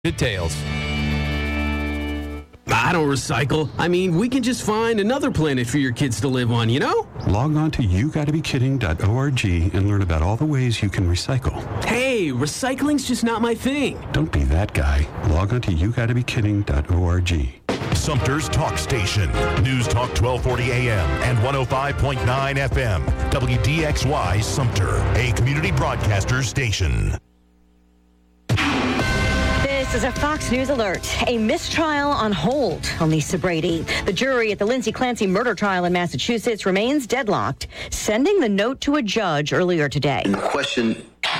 Details. I don't recycle. I mean, we can just find another planet for your kids to live on, you know? Log on to yougottabekidding.org and learn about all the ways you can recycle. Hey, recycling's just not my thing. Don't be that guy. Log on to yougottabekidding.org. Sumter's Talk Station. News Talk 1240 AM and 105.9 FM. WDXY Sumter, a community broadcaster station. This is a Fox News alert. A mistrial on hold on Lisa Brady. The jury at the Lindsay Clancy murder trial in Massachusetts remains deadlocked, sending the note to a judge earlier today. And the question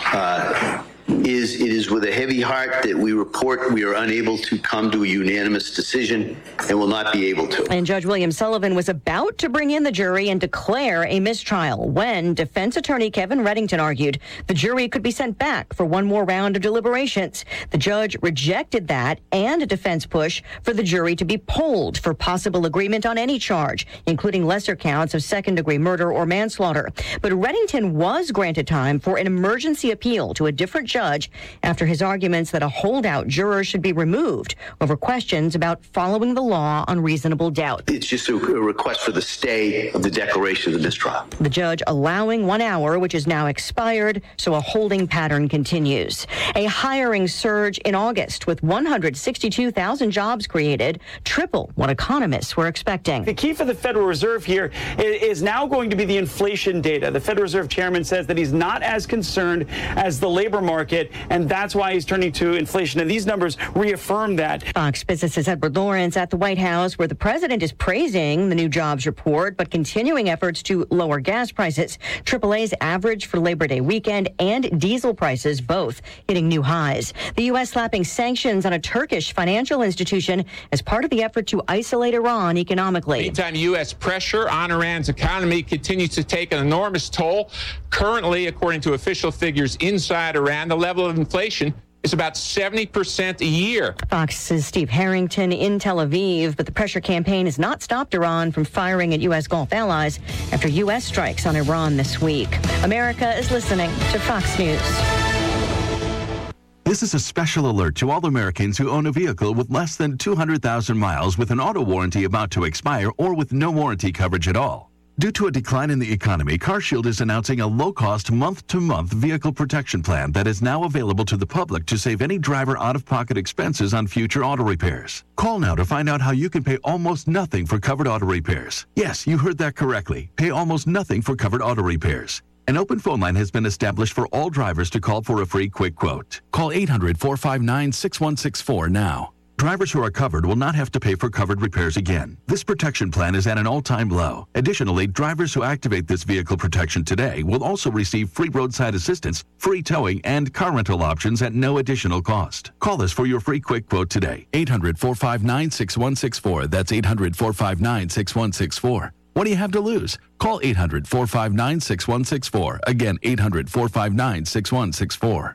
it is with a heavy heart that we report we are unable to come to a unanimous decision and will not be able to. And Judge William Sullivan was about to bring in the jury and declare a mistrial when defense attorney Kevin Reddington argued the jury could be sent back for one more round of deliberations. The judge rejected that and a defense push for the jury to be polled for possible agreement on any charge, including lesser counts of second-degree murder or manslaughter. But Reddington was granted time for an emergency appeal to a different judge after his arguments that a holdout juror should be removed over questions about following the law on reasonable doubt. It's just a request for the stay of the declaration of the mistrial. The judge allowing 1 hour, which is now expired, so a holding pattern continues. A hiring surge in August with 162,000 jobs created, triple what economists were expecting. The key for the Federal Reserve here is now going to be the inflation data. The Federal Reserve chairman says that he's not as concerned as the labor market, and that's why he's turning to inflation. And these numbers reaffirm that. Fox Business's Edward Lawrence at the White House, where the president is praising the new jobs report, but continuing efforts to lower gas prices. AAA's average for Labor Day weekend and diesel prices both hitting new highs. The U.S. slapping sanctions on a Turkish financial institution as part of the effort to isolate Iran economically. Meantime, U.S. pressure on Iran's economy continues to take an enormous toll. Currently, according to official figures inside Iran, the level of inflation is about 70% a year. Fox's Steve Harrington in Tel Aviv, but the pressure campaign has not stopped Iran from firing at U.S. Gulf allies after U.S. strikes on Iran this week. America is listening to Fox News. This is a special alert to all Americans who own a vehicle with less than 200,000 miles with an auto warranty about to expire or with no warranty coverage at all. Due to a decline in the economy, CarShield is announcing a low-cost month-to-month vehicle protection plan that is now available to the public to save any driver out-of-pocket expenses on future auto repairs. Call now to find out how you can pay almost nothing for covered auto repairs. Yes, you heard that correctly. Pay almost nothing for covered auto repairs. An open phone line has been established for all drivers to call for a free quick quote. Call 800-459-6164 now. Drivers who are covered will not have to pay for covered repairs again. This protection plan is at an all-time low. Additionally, drivers who activate this vehicle protection today will also receive free roadside assistance, free towing, and car rental options at no additional cost. Call us for your free quick quote today. 800-459-6164. That's 800-459-6164. What do you have to lose? Call 800-459-6164. Again, 800-459-6164.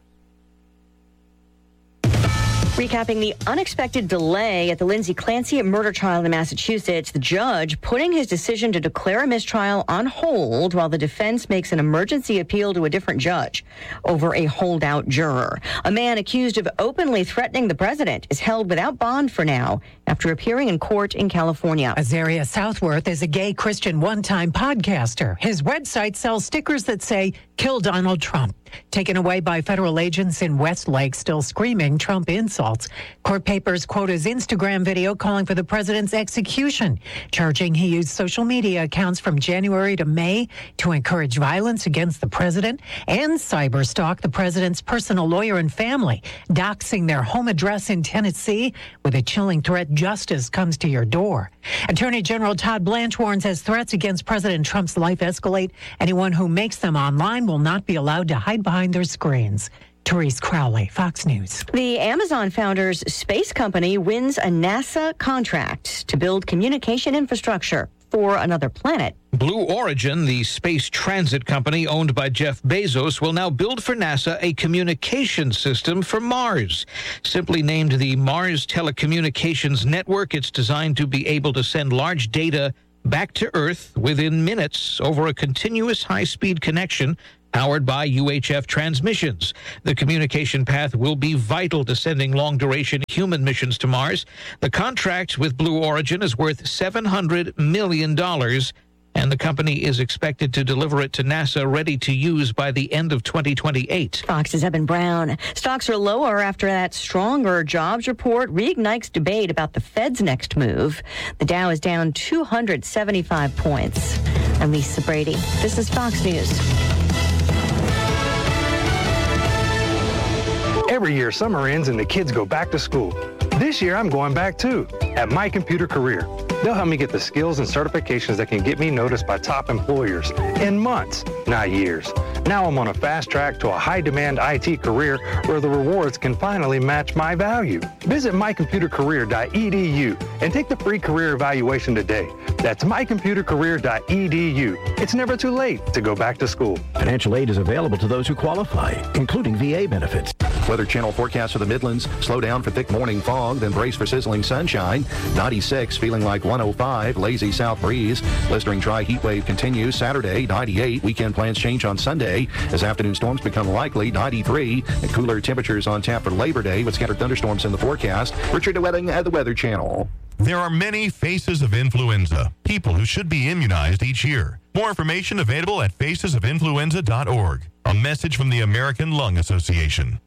Recapping the unexpected delay at the Lindsay Clancy murder trial in Massachusetts, the judge putting his decision to declare a mistrial on hold while the defense makes an emergency appeal to a different judge over a holdout juror. A man accused of openly threatening the president is held without bond for now after appearing in court in California. Azaria Southworth is a gay Christian one-time podcaster. His website sells stickers that say, "Kill Donald Trump." Taken away by federal agents in Westlake, still screaming Trump insults. Court papers quote his Instagram video calling for the president's execution, charging he used social media accounts from January to May to encourage violence against the president and cyberstalk the president's personal lawyer and family, doxing their home address in Tennessee with a chilling threat: justice comes to your door. Attorney General Todd Blanche warns as threats against President Trump's life escalate, anyone who makes them online will not be allowed to hide behind their screens. Therese Crowley, Fox News. The Amazon founder's space company wins a NASA contract to build communication infrastructure for another planet. Blue Origin, the space transit company owned by Jeff Bezos, will now build for NASA a communication system for Mars. Simply named the Mars Telecommunications Network, it's designed to be able to send large data back to Earth within minutes over a continuous high-speed connection powered by UHF transmissions. The communication path will be vital to sending long-duration human missions to Mars. The contract with Blue Origin is worth $700 million, and the company is expected to deliver it to NASA ready to use by the end of 2028. Fox's Evan Brown. Stocks are lower after that stronger jobs report reignites debate about the Fed's next move. The Dow is down 275 points. I'm Lisa Brady. This is Fox News. Every year, summer ends and the kids go back to school. This year, I'm going back too, at My Computer Career. They'll help me get the skills and certifications that can get me noticed by top employers in months, not years. Now I'm on a fast track to a high-demand IT career where the rewards can finally match my value. Visit mycomputercareer.edu and take the free career evaluation today. That's mycomputercareer.edu. It's never too late to go back to school. Financial aid is available to those who qualify, including VA benefits. Weather Channel forecast for the Midlands. Slow down for thick morning fog, then brace for sizzling sunshine. 96, feeling like 105. Lazy south breeze. Blistering dry heat wave continues. Saturday, 98. Weekend plans change on Sunday as afternoon storms become likely. 93. And cooler temperatures on tap for Labor Day with scattered thunderstorms in the forecast. Richard DeWetting at the Weather Channel. There are many faces of influenza, people who should be immunized each year. More information available at facesofinfluenza.org. A message from the American Lung Association.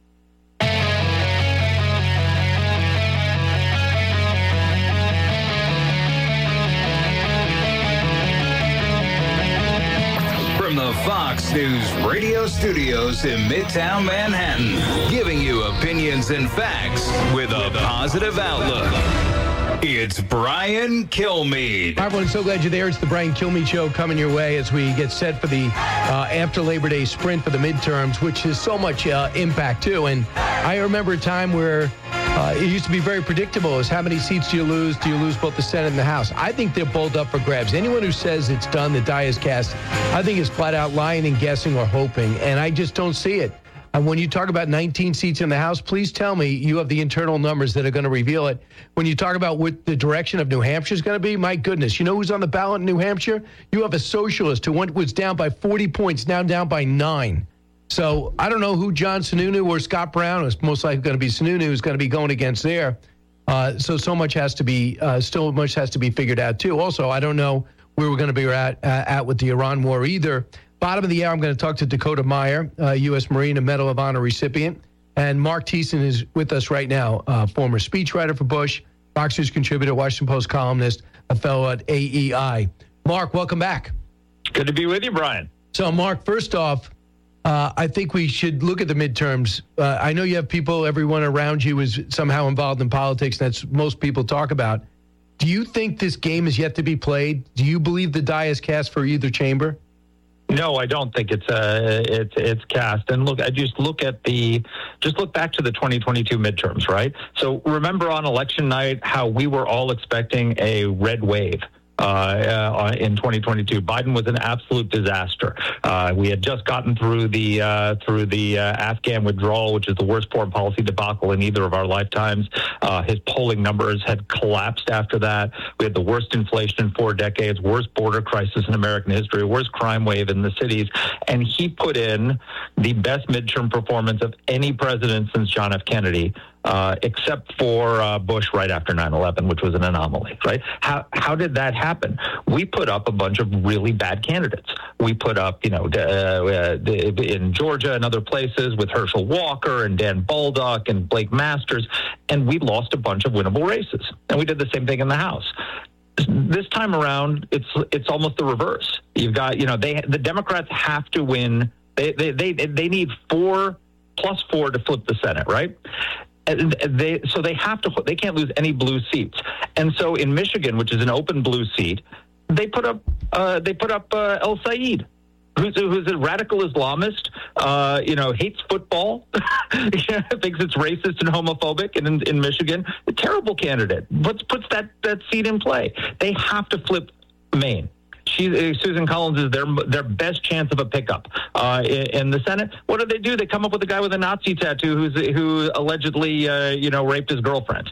From the Fox News radio studios in Midtown Manhattan, giving you opinions and facts with a positive outlook. It's Brian Kilmeade. Hi, everyone. So glad you're there. It's the Brian Kilmeade Show coming your way as we get set for the after Labor Day sprint for the midterms, which is so much impact, too. And I remember a time where it used to be very predictable as how many seats do you lose? Do you lose both the Senate and the House? I think they're both up for grabs. Anyone who says it's done, the die is cast, I think is flat out lying and guessing or hoping. And I just don't see it. And when you talk about 19 seats in the House, please tell me you have the internal numbers that are going to reveal it. When you talk about what the direction of New Hampshire is going to be, my goodness, you know who's on the ballot in New Hampshire? You have a socialist who was down by 40 points, now down by 9. So I don't know who John Sununu or Scott Brown, is most likely going to be Sununu, who's going to be going against there. So much has to be, still much has to be figured out, too. Also, I don't know where we're going to be at with the Iran war either. Bottom of the hour, I'm going to talk to Dakota Meyer, U.S. Marine and Medal of Honor recipient. And Mark Thiessen is with us right now, former speechwriter for Bush, Fox News contributor, Washington Post columnist, a fellow at AEI. Mark, welcome back. Good to be with you, Brian. So, Mark, first off, I think we should look at the midterms. I know you have people, everyone around you is somehow involved in politics. That's most people talk about. Do you think this game is yet to be played? Do you believe the die is cast for either chamber? No, I don't think it's cast. And look, look back to the 2022 midterms, right? So remember on election night how we were all expecting a red wave. In 2022, Biden was an absolute disaster. We had just gotten through the Afghan withdrawal, which is the worst foreign policy debacle in either of our lifetimes. His polling numbers had collapsed after that. We had the worst inflation in 4 decades, worst border crisis in American history, worst crime wave in the cities, and he put in the best midterm performance of any president since John F. Kennedy. Except for Bush right after 9/11, which was an anomaly, right? How did that happen? We put up a bunch of really bad candidates. We put up, in Georgia and other places with Herschel Walker and Dan Baldock and Blake Masters, and we lost a bunch of winnable races. And we did the same thing in the House. This time around, it's almost the reverse. You've got, the Democrats have to win. They need 4 plus 4 to flip the Senate, right? They can't lose any blue seats. And so in Michigan, which is an open blue seat, they put up El Sayed, who's a radical Islamist, hates football, thinks it's racist and homophobic, and in Michigan, a terrible candidate. Puts that seat in play. They have to flip Maine. Susan Collins is their best chance of a pickup in the Senate. What do? They come up with a guy with a Nazi tattoo who allegedly raped his girlfriend.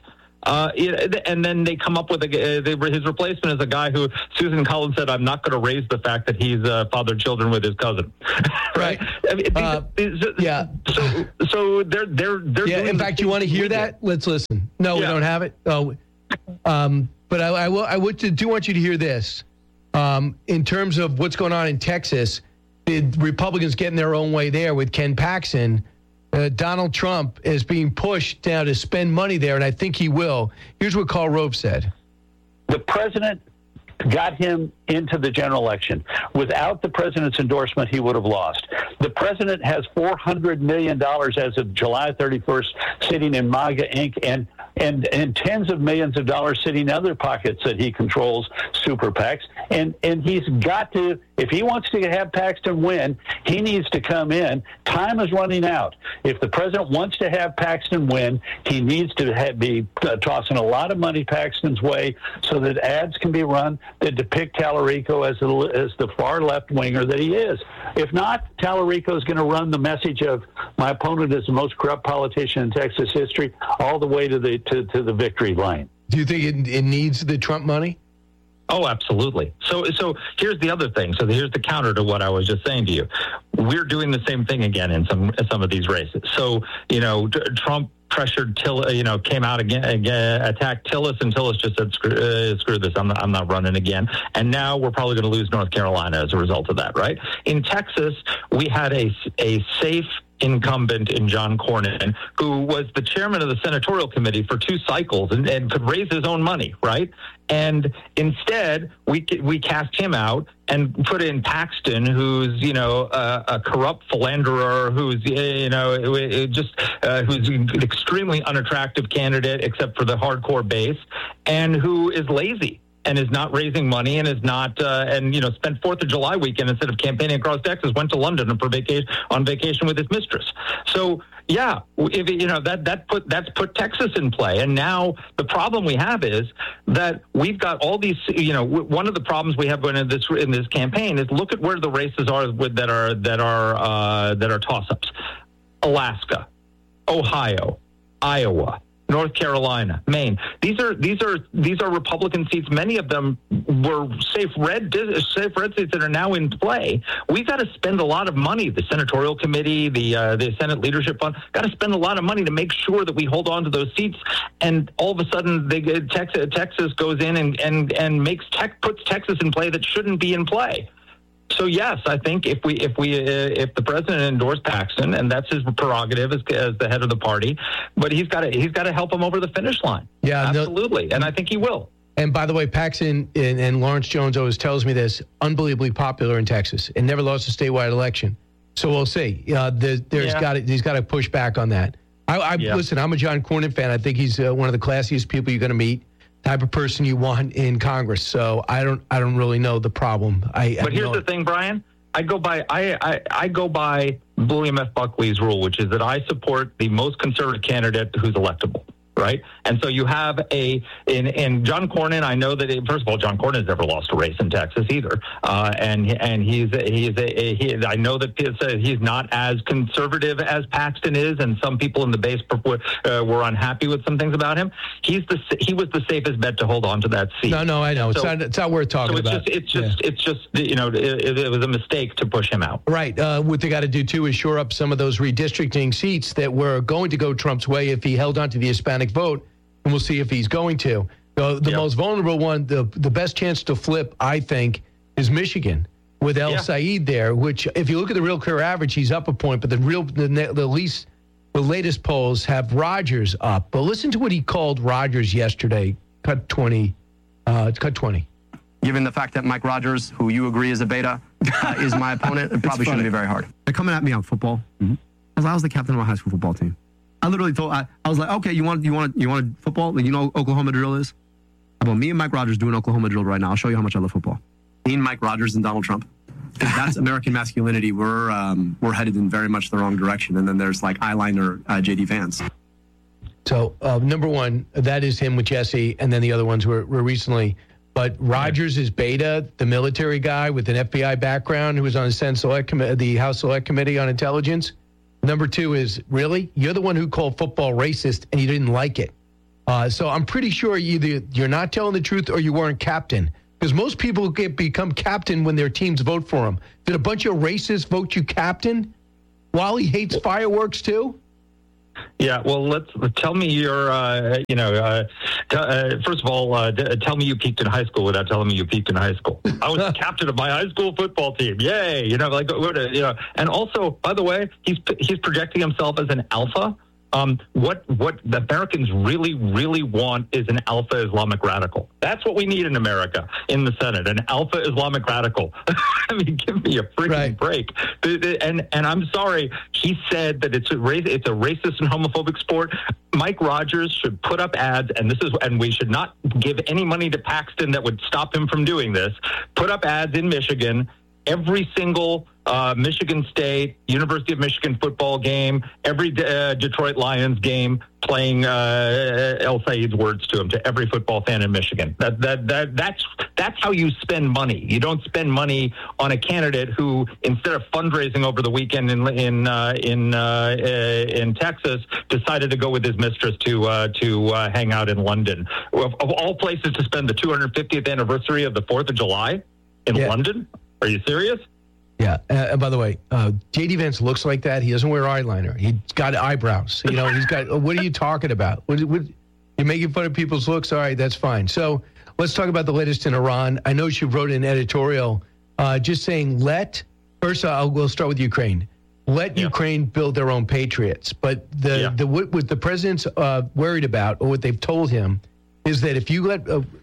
And then they come up with his replacement is a guy who Susan Collins said, "I'm not going to raise the fact that he's fathered children with his cousin." Right. I mean, yeah. So they're doing in fact, you want to hear that? Let's listen. No, we don't have it. Oh, but I do want you to hear this. In terms of what's going on in Texas, the Republicans getting their own way there with Ken Paxton. Donald Trump is being pushed now to spend money there, and I think he will. Here's what Karl Rove said. The president got him into the general election. Without the president's endorsement, he would have lost. The president has $400 million as of July 31st sitting in MAGA Inc. and tens of millions of dollars sitting in other pockets that he controls, super PACs. And he's got to, if he wants to have Paxton win, he needs to come in. Time is running out. If the president wants to have Paxton win, he needs to be tossing a lot of money Paxton's way so that ads can be run that depict Tallarico as the far left winger that he is. If not, Tallarico is going to run the message of my opponent is the most corrupt politician in Texas history all the way to the victory lane. Do you think it needs the Trump money? Oh, absolutely. So here's the other thing. So here's the counter to what I was just saying to you. We're doing the same thing again in some of these races. So, Trump pressured came out again, attacked Tillis, and Tillis just said, screw this, I'm not running again. And now we're probably going to lose North Carolina as a result of that, right? In Texas, we had a safe incumbent in John Cornyn, who was the chairman of the senatorial committee for 2 cycles and could raise his own money, right? And instead, we cast him out and put in Paxton, who's a corrupt philanderer, who's who's an extremely unattractive candidate except for the hardcore base, and who is lazy and is not raising money and is not spent 4th of July weekend instead of campaigning across Texas, went to London on vacation with his mistress. So yeah, that's put Texas in play. And now the problem we have is that we've got all these. One of the problems we have going in this campaign is look at where the races are that are toss-ups: Alaska, Ohio, Iowa, North Carolina, Maine. These are Republican seats. Many of them were safe red seats that are now in play. We've got to spend a lot of money. The senatorial committee, the Senate Leadership Fund, got to spend a lot of money to make sure that we hold on to those seats. And all of a sudden, Texas goes in and puts Texas in play that shouldn't be in play. So yes, I think if the president endorsed Paxton, and that's his prerogative as the head of the party, but he's got to help him over the finish line. Yeah, absolutely, and I think he will. And by the way, Paxton and Lawrence Jones always tells me this: unbelievably popular in Texas and never lost a statewide election. So we'll see. He's got to push back on that. Listen, I'm a John Cornyn fan. I think he's one of the classiest people you're going to meet. Type of person you want in Congress. So I don't really know the problem. But here's the thing, Brian. I go by William F. Buckley's rule, which is that I support the most conservative candidate who's electable. Right, and so you have in John Cornyn. I know that first of all, John Cornyn has never lost a race in Texas either, and I know that he's not as conservative as Paxton is, and some people in the base were unhappy with some things about him. He was the safest bet to hold on to that seat. No, I know it's not worth talking about. It's just it was a mistake to push him out. Right. What they got to do too is shore up some of those redistricting seats that were going to go Trump's way if he held on to the Hispanic vote, and we'll see if he's going to. The most vulnerable one, the best chance to flip, I think, is Michigan with El Said there, which if you look at the Real Clear average, he's up a point, but the latest polls have Rogers up. But listen to what he called Rogers yesterday, cut 20. Given the fact that Mike Rogers, who you agree is a beta, is my opponent, it probably shouldn't be very hard. They're coming at me on football. Mm-hmm. I was the captain of my high school football team. I literally told, I was like, okay, you want football? You know what Oklahoma drill is? How about me and Mike Rogers doing Oklahoma drill right now? I'll show you how much I love football. Me and Mike Rogers and Donald Trump. That's American masculinity. We're headed in very much the wrong direction. And then there's like eyeliner JD Vance. So number one, that is him with Jesse, and then the other ones were recently. But Rogers is beta, the military guy with an FBI background who was on the House Select Committee on Intelligence. Number two is, really? You're the one who called football racist and you didn't like it. So I'm pretty sure either you're not telling the truth or you weren't captain. Because most people become captain when their teams vote for them. Did a bunch of racists vote you captain while he hates fireworks too? Yeah, well, tell me your, first of all, tell me you peaked in high school without telling me you peaked in high school. I was the captain of my high school football team. Yay. And also, by the way, he's projecting himself as an alpha. What the Americans really, really want is an alpha Islamic radical. That's what we need in America, in the Senate, an alpha Islamic radical. I mean, give me a freaking break. And I'm sorry, he said that it's a racist and homophobic sport. Mike Rogers should put up ads, and we should not give any money to Paxton that would stop him from doing this. Put up ads in Michigan. Every single Michigan State, University of Michigan football game, every Detroit Lions game, playing El Sayed's words to him, to every football fan in Michigan. That's how you spend money. You don't spend money on a candidate who, instead of fundraising over the weekend in Texas, decided to go with his mistress to hang out in London. Of all places to spend the 250th anniversary of the 4th of July in London. Are you serious? Yeah. And by the way, J.D. Vance looks like that. He doesn't wear eyeliner. He's got eyebrows. He's got. What are you talking about? You're making fun of people's looks. All right, that's fine. So let's talk about the latest in Iran. I know she wrote an editorial just saying, we'll start with Ukraine. Let Ukraine build their own patriots. But what the president's worried about, or what they've told him, is that if you let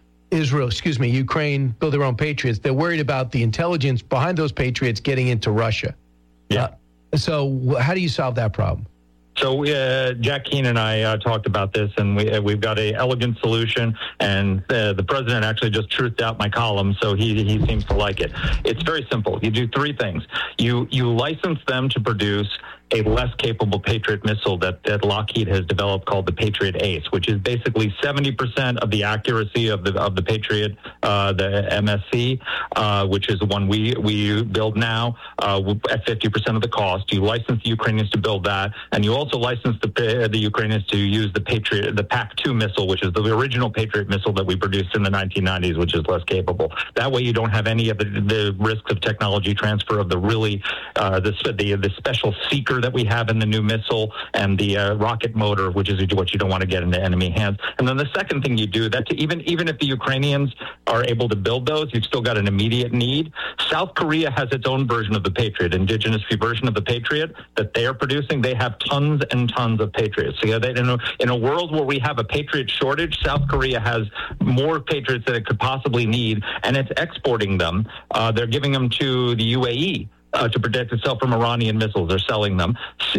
Ukraine build their own patriots, they're worried about the intelligence behind those patriots getting into Russia. Yeah. So how do you solve that problem? So Jack Keane and I talked about this, and we've got an elegant solution. And the president actually just truthed out my column, so he seems to like it. It's very simple. You do three things. You license them to produce a less capable Patriot missile that Lockheed has developed called the Patriot Ace, which is basically 70% of the accuracy of the Patriot, the MSC, which is the one we build now at 50% of the cost. You license the Ukrainians to build that, and you also license the Ukrainians to use the PAC-2 missile, which is the original Patriot missile that we produced in the 1990s, which is less capable. That way, you don't have any of the risks of technology transfer of the really the special seeker that we have in the new missile, and the rocket motor, which is what you don't want to get into enemy hands. And then the second thing you do, that even if the Ukrainians are able to build those, you've still got an immediate need. South Korea has its own version of the Patriot, indigenous version of the Patriot that they are producing. They have tons and tons of Patriots. So in a world where we have a Patriot shortage, South Korea has more Patriots than it could possibly need, and it's exporting them. They're giving them to the UAE. To protect itself from Iranian missiles. They're selling them.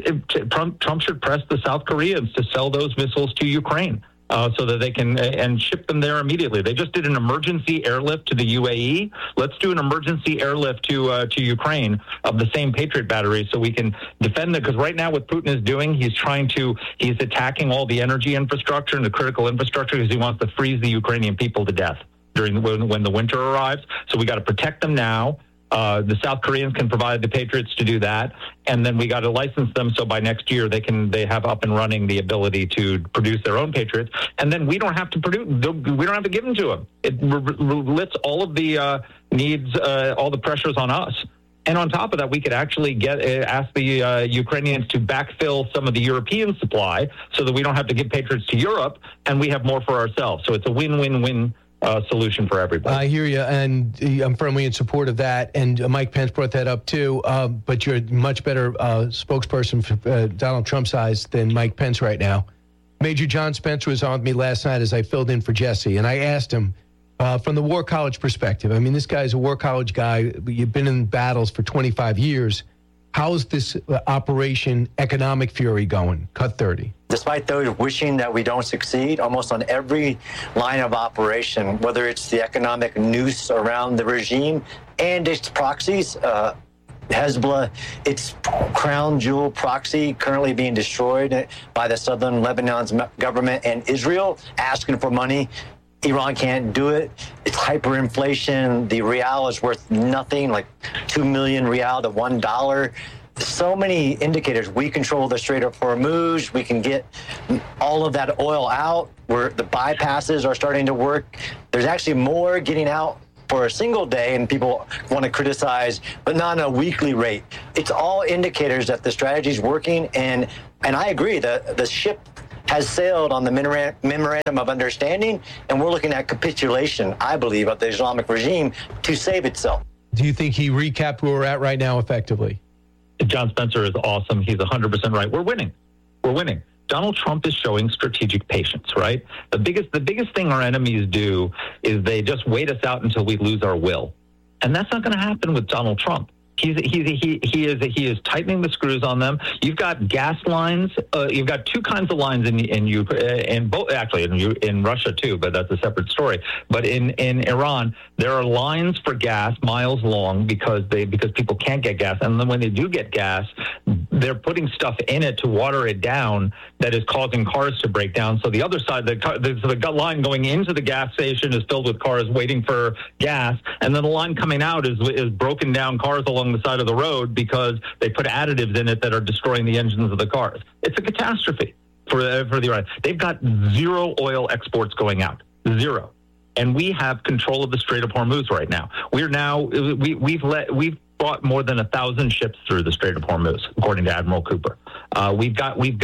Trump should press the South Koreans to sell those missiles to Ukraine so that they can and ship them there immediately. They just did an emergency airlift to the UAE. Let's do an emergency airlift to Ukraine of the same Patriot battery so we can defend them. Because right now what Putin is doing, he's attacking all the energy infrastructure and the critical infrastructure because he wants to freeze the Ukrainian people to death when the winter arrives. So we got to protect them now. The South Koreans can provide the Patriots to do that, and then we got to license them so by next year they have up and running the ability to produce their own Patriots, and then we don't have to we don't have to give them to them. It lifts all of the needs, all the pressures on us. And on top of that, we could actually ask the Ukrainians to backfill some of the European supply so that we don't have to give Patriots to Europe, and we have more for ourselves. So it's a win-win-win solution for everybody. I hear you, and I'm firmly in support of that. And Mike Pence brought that up too. But you're a much better spokesperson for Donald Trump's eyes than Mike Pence right now. Major John Spencer was on with me last night as I filled in for Jesse, and I asked him from the War College perspective. I mean, this guy's a War College guy. You've been in battles for 25 years. How's this Operation Economic Fury going? Cut 30. Despite those wishing that we don't succeed, almost on every line of operation, whether it's the economic noose around the regime and its proxies, Hezbollah, its crown jewel proxy currently being destroyed by the southern Lebanon's government, and Israel asking for money. Iran can't do it. It's hyperinflation. The rial is worth nothing, like 2 million rial to $1. so many indicators. We control the Strait of Hormuz. We can get all of that oil out, where the bypasses are starting to work. There's actually more getting out for a single day, and people want to criticize, but not on a weekly rate. It's all indicators that the strategy is working, and I agree, the ship has sailed on the memorandum of understanding, and we're looking at capitulation, I believe, of the Islamic regime to save itself. Do you think he recapped where we're at right now effectively? John Spencer is awesome. He's 100% right. We're winning. Donald Trump is showing strategic patience, right? The biggest thing our enemies do is they just wait us out until we lose our will. And that's not going to happen with Donald Trump. He is tightening the screws on them. You've got gas lines. You've got two kinds of lines in Russia too, but that's a separate story. But in Iran, there are lines for gas miles long because people can't get gas, and then when they do get gas, they're putting stuff in it to water it down that is causing cars to break down. So the other side, the line going into the gas station is filled with cars waiting for gas, and then the line coming out is broken down cars along the side of the road because they put additives in it that are destroying the engines of the cars. It's a catastrophe for the Iranians. They've got zero oil exports going out, zero, and we have control of the Strait of Hormuz right now. We've brought more than 1,000 ships through the Strait of Hormuz, according to Admiral Cooper. We've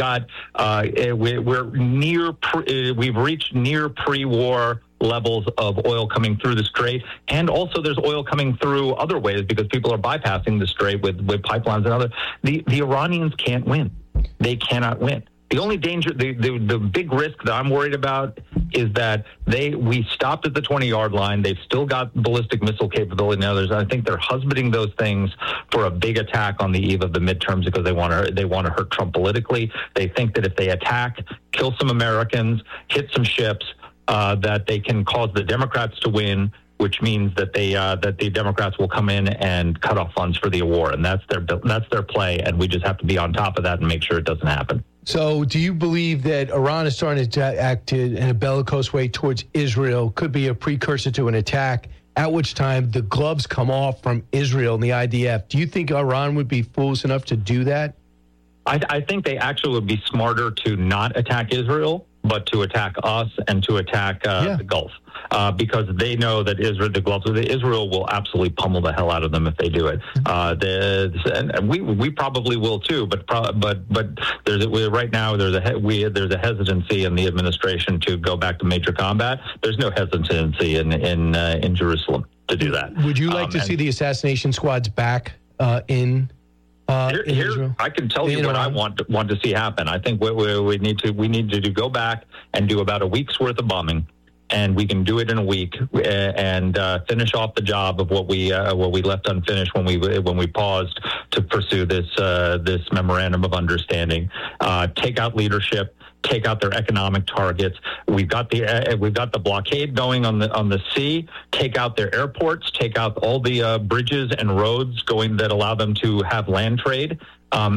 reached near pre-war levels of oil coming through the Strait, and also there's oil coming through other ways because people are bypassing the Strait with pipelines and other. The Iranians can't win. They cannot win. The only danger, the big risk that I'm worried about is that we stopped at the 20-yard line. They've still got ballistic missile capability now. I think they're husbanding those things for a big attack on the eve of the midterms because they want to hurt Trump politically. They think that if they attack, kill some Americans, hit some ships, that they can cause the Democrats to win, which means that the Democrats will come in and cut off funds for the war, and that's their play. And we just have to be on top of that and make sure it doesn't happen. So, do you believe that Iran is starting to act in a bellicose way towards Israel? Could be a precursor to an attack, at which time the gloves come off from Israel and the IDF. Do you think Iran would be fools enough to do that? I think they actually would be smarter to not attack Israel, but to attack us and to attack the Gulf, because they know that Israel will absolutely pummel the hell out of them if they do it. And we probably will too, but right now there's a hesitancy in the administration to go back to major combat. There's no hesitancy in Jerusalem to do that. Would you like to see the assassination squads back in Israel? I can tell you what I want to see happen. I think we need to go back and do about a week's worth of bombing, and we can do it in a week and finish off the job of what we left unfinished when we paused to pursue this memorandum of understanding. Take out leadership. Take out their economic targets. We've got the blockade going on the sea. Take out their airports. Take out all the bridges and roads that allow them to have land trade. So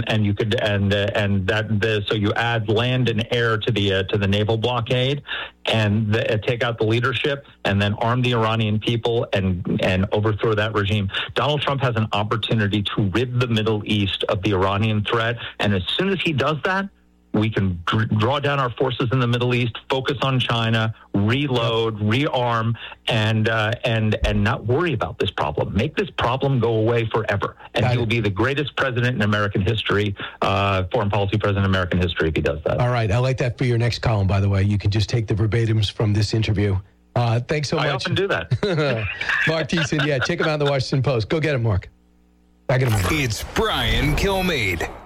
you add land and air to the naval blockade, and take out the leadership, and then arm the Iranian people and overthrow that regime. Donald Trump has an opportunity to rid the Middle East of the Iranian threat, and as soon as he does that, we can draw down our forces in the Middle East, focus on China, reload, rearm, and not worry about this problem. Make this problem go away forever. And he will be the greatest president in American history, foreign policy president in American history if he does that. All right. I like that for your next column, by the way. You can just take the verbatims from this interview. Thanks so much. I often do that. Mark Thiessen, check him out in the Washington Post. Go get him, Mark. Back in a moment. It's Brian Kilmeade.